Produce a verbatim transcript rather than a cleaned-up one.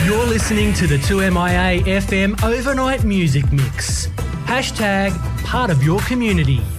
You're listening to the two M I A F M Overnight Music Mix. Hashtag part of your community.